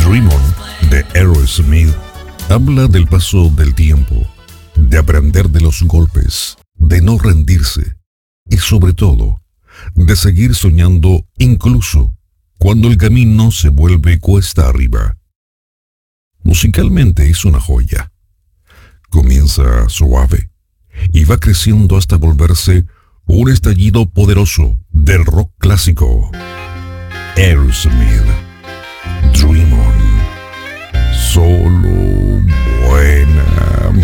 Dream On de Aerosmith habla del paso del tiempo, de aprender de los golpes, de no rendirse y sobre todo, de seguir soñando incluso cuando el camino se vuelve cuesta arriba. Musicalmente es una joya. Comienza suave y va creciendo hasta volverse un estallido poderoso del rock clásico. Aerosmith, Dream On. Solo buena